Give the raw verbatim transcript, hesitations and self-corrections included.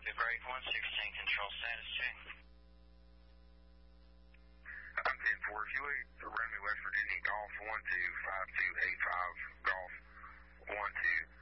Copy, break one sixteen, control status check. I'm ten four, if you would run me West Virginia Golf one two five two eight five Golf one two.